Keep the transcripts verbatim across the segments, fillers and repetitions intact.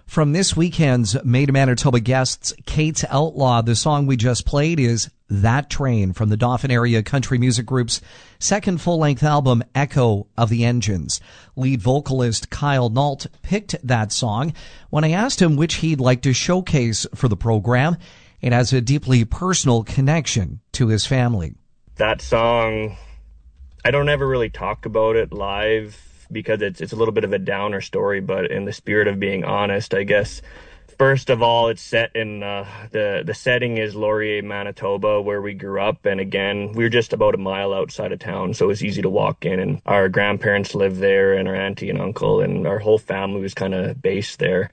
From this weekend's Made in Manitoba guests, Kate Outlaw, the song we just played is That Train from the Dauphin Area Country Music Group's second full-length album, Echo of the Engines. Lead vocalist Kyle Nault picked that song. When I asked him which he'd like to showcase for the program, it has a deeply personal connection to his family. That song, I don't ever really talk about it live because it's it's a little bit of a downer story, but in the spirit of being honest, I guess, first of all, it's set in, uh, the, the setting is Laurier, Manitoba, where we grew up. And again, we were just about a mile outside of town, so it was easy to walk in. And our grandparents lived there, and our auntie and uncle, and our whole family was kind of based there.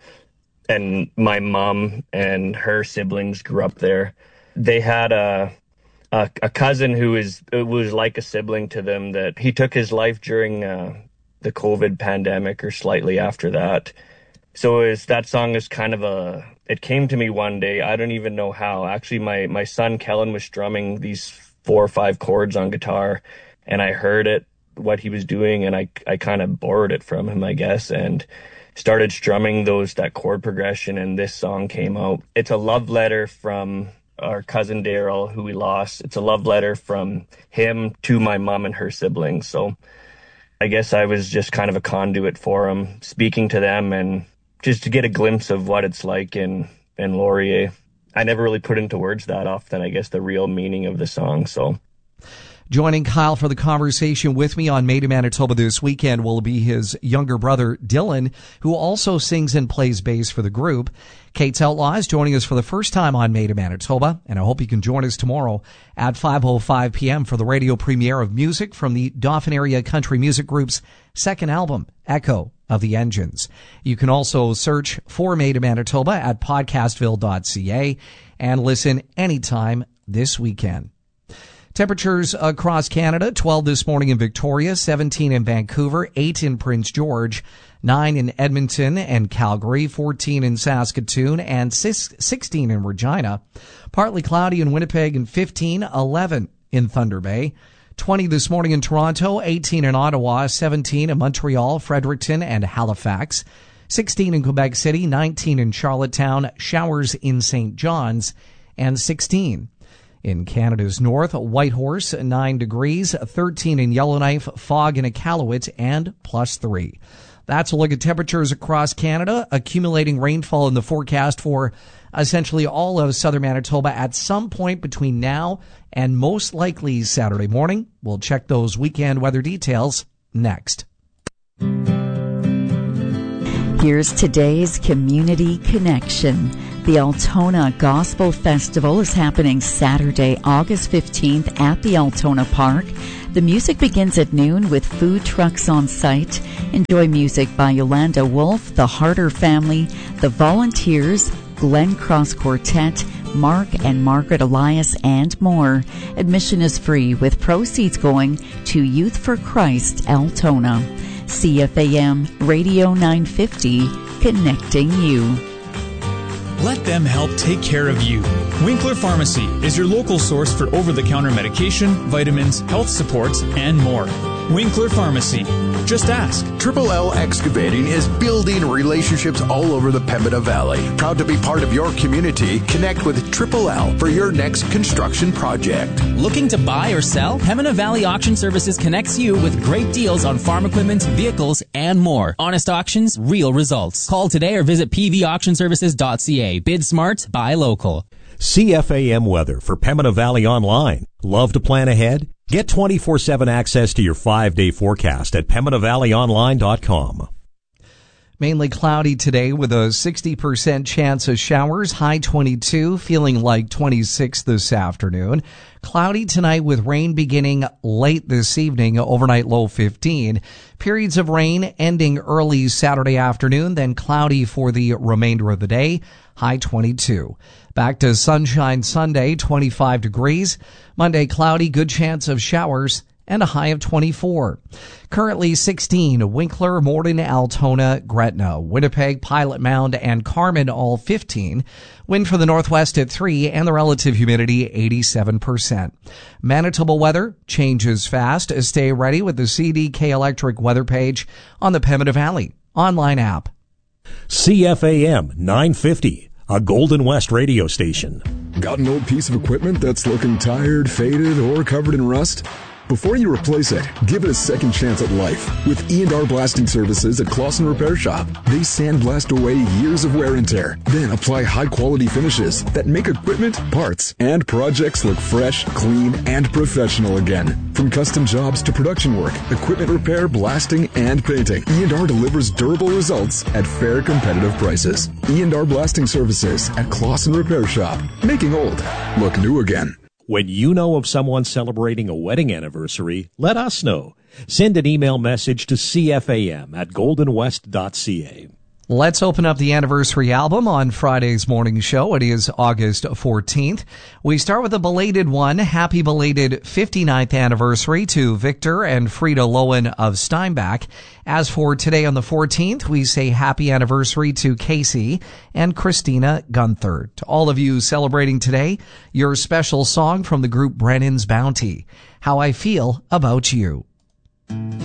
And my mom and her siblings grew up there. They had a a, a cousin who is was like a sibling to them, that he took his life during uh, the COVID pandemic or slightly after that. So is that song is kind of a, it came to me one day. I don't even know how. Actually, my, my son Kellen was strumming these four or five chords on guitar, and I heard it, what he was doing, and I, I kind of borrowed it from him, I guess, and started strumming those, that chord progression, and this song came out. It's a love letter from our cousin Daryl, who we lost. It's a love letter from him to my mom and her siblings. So I guess I was just kind of a conduit for him, speaking to them and just to get a glimpse of what it's like in, in Laurier. I never really put into words that often, I guess, the real meaning of the song. So, joining Kyle for the conversation with me on Made in Manitoba this weekend will be his younger brother, Dylan, who also sings and plays bass for the group. Kate Outlaw is joining us for the first time on Made in Manitoba, and I hope you can join us tomorrow at five oh five p.m. for the radio premiere of music from the Dauphin Area Country Music Group's second album, Echo of the Engines. You can also search for Made in Manitoba at podcastville dot c a and listen anytime this weekend. Temperatures across Canada, twelve this morning in Victoria, seventeen in Vancouver, eight in Prince George, nine in Edmonton and Calgary, fourteen in Saskatoon, and sixteen in Regina. Partly cloudy in Winnipeg and fifteen, eleven in Thunder Bay. twenty this morning in Toronto, eighteen in Ottawa, seventeen in Montreal, Fredericton, and Halifax. sixteen in Quebec City, nineteen in Charlottetown, showers in Saint John's, and sixteen in Canada's north. Whitehorse, nine degrees, thirteen in Yellowknife, fog in Iqaluit, and plus three. That's a look at temperatures across Canada. Accumulating rainfall in the forecast for essentially all of southern Manitoba at some point between now and most likely Saturday morning. We'll check those weekend weather details next. Here's today's Community Connection. The Altona Gospel Festival is happening Saturday, August fifteenth at the Altona Park. The music begins at noon with food trucks on site. Enjoy music by Yolanda Wolf, the Harder Family, the Volunteers, Glen Cross Quartet, Mark and Margaret Elias, and more. Admission is free with proceeds going to Youth for Christ Altona. C F A M Radio nine fifty, connecting you. Let them help take care of you. Winkler Pharmacy is your local source for over-the-counter medication, vitamins, health supports, and more. Winkler Pharmacy. Just ask. Triple L Excavating is building relationships all over the Pembina Valley. Proud to be part of your community. Connect with Triple L for your next construction project. Looking to buy or sell? Pembina Valley Auction Services connects you with great deals on farm equipment, vehicles, and more. Honest auctions, real results. Call today or visit p v auction services dot c a. Bid smart, buy local. C F A M weather for Pembina Valley Online. Love to plan ahead? Get twenty-four seven access to your five-day forecast at pembina valley online dot com. Mainly cloudy today with a sixty percent chance of showers, high twenty-two, feeling like twenty-six this afternoon. Cloudy tonight with rain beginning late this evening, overnight low fifteen. Periods of rain ending early Saturday afternoon, then cloudy for the remainder of the day, high twenty-two. Back to sunshine Sunday, twenty-five degrees. Monday cloudy, good chance of showers, and a high of twenty-four. Currently sixteen, Winkler, Morden, Altona, Gretna, Winnipeg, Pilot Mound, and Carman all fifteen. Wind from the northwest at three, and the relative humidity eighty-seven percent. Manitoba weather changes fast. Stay ready with the C D K Electric weather page on the Pembina Valley online app. C F A M nine fifty, a Golden West radio station. Got an old piece of equipment that's looking tired, faded, or covered in rust? Before you replace it, give it a second chance at life with E and R Blasting Services at Clausen Repair Shop. They sandblast away years of wear and tear, then apply high-quality finishes that make equipment, parts, and projects look fresh, clean, and professional again. From custom jobs to production work, equipment repair, blasting, and painting, E and R delivers durable results at fair, competitive prices. E and R Blasting Services at Clausen Repair Shop, making old look new again. When you know of someone celebrating a wedding anniversary, let us know. Send an email message to C F A M at golden west dot c a. Let's open up the anniversary album on Friday's morning show. It is August fourteenth. We start with a belated one. Happy belated fifty-ninth anniversary to Victor and Frida Lowen of Steinbach. As for today on the fourteenth, we say happy anniversary to Casey and Christina Gunther. To all of you celebrating today, your special song from the group Brennan's Bounty, How I Feel About You.